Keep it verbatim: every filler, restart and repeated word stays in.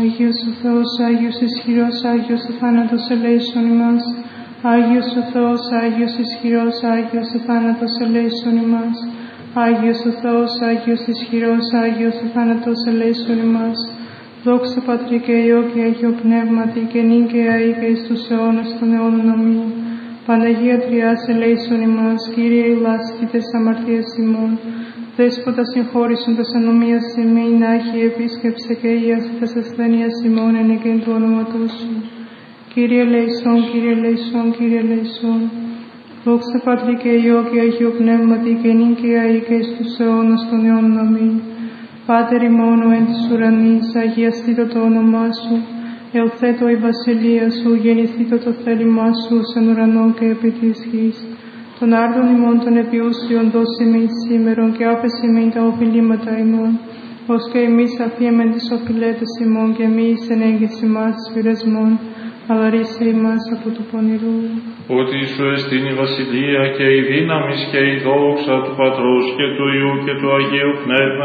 Άγιος ο Θεός, Άγιος ισχυρός, Άγιος ο θάνατος ελέησον ημάς. Άγιος ο Θεός, Άγιος ισχυρός, Άγιος ο θάνατος ελέησον ημάς. Άγιος ο Θεός, Άγιος ισχυρός, Άγιος ο θάνατος ελέησον ημάς. Δόξα Πατρί και Υιό και Αγίο Πνεύματι, και νυν και αεί και εις τους αιώνας των αιώνων. Αμήν. Παναγία Τριάς ελέησον ημάς, Κύριε ηλάσχη τες αμαρτίας ημών. Δέσποτα συγχώρησον τες ανομίας ημών, Άχι επίσκεψε και ίαση τες ασθένειας ημών, εν εκέν του ονόματός σου. Κύριε ελέησον, Κύριε ελέησον, Κύριε ελέησον. Δόξα Πατρί και Υιό και Αγίο Πνεύματι, και νυν και αεί και εις τους αιώνας των αιώνων. Αμήν. Πάτερ ημών ο εν της ουρανής, αγιαστήτω το όνομά σου. Ελθέτω η βασιλεία σου, γεννηθήτω το θέλημά σου, σαν ουρανό και επί της γης. Τον άρτον ημών των επιούσιων δώσει με σήμερον, και άπεση με τα οφειλήματα ημών, ως και εμείς αφήμεν τις οφειλέτες ημών, και μη εις ενέγγις ημάς σφυρεσμών, αλλά ρίσε ημάς από του πονηρού. Ότι σου εστίν η βασιλεία και η δύναμις και η δόξα του Πατρός και του Υιού και του Αγίου Πνεύματος,